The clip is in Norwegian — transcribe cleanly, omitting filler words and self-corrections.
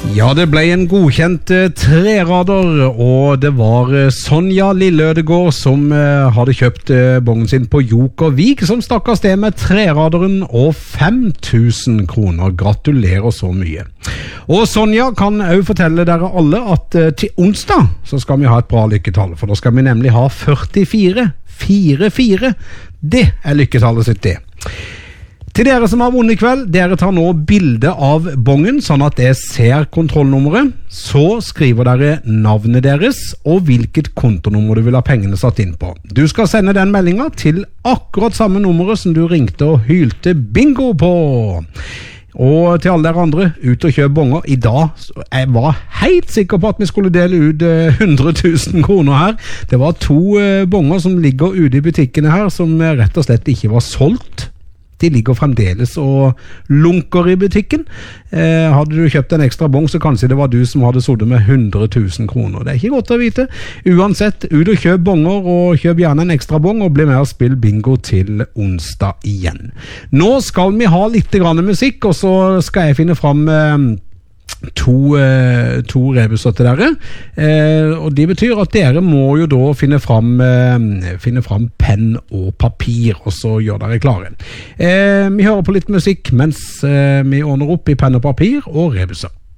Ja, det ble en godkjent trerader, og det var Sonja Lilleødegård som hadde kjøpt bongen sin på Joker Vik, som stakk av sted med treraderen og 5.000 kroner. Gratulerer så mye. Og Sonja kan også fortelle dere alle at til onsdag så skal vi ha et bra lykketall, for da skal vi nemlig ha 44. 44. Det er lykketallet sitt det. Til dere som har vunnet i kveld, dere tar nå bilde av bongen, sånn at jeg ser kontrollnummeret. Så skriver dere navnet deres og hvilket kontonummer du vil ha pengene satt inn på. Du skal sende den meldingen til akkurat samme nummeret som du ringte og hylte bingo på. Og til alle dere andre, ut og kjøp bonger. I dag, jeg var helt sikker på at vi skulle dele ut 100.000 kroner her. Det var 2 bonger som ligger ute i butikkene her, som rett og slett ikke var solgt. De ligger fremdeles og lunker i butikken. Hadde du kjøpt en ekstra bong, så kanskje det var du som hadde suttet med 100.000 kroner. Det er ikke godt å vite. Uansett, ut og kjøp bonger, og kjøp gjerne en ekstra bong, og bli med og spill bingo til onsdag igjen. Nå skal vi ha litt grann musikk, og så skal jeg finne fram to rebuser til dere, og det betyr at dere må jo da finne fram penn og papir, og så gjør dere klare. Vi hører på litt musikk mens vi ordner opp i penn og papir og rebuser.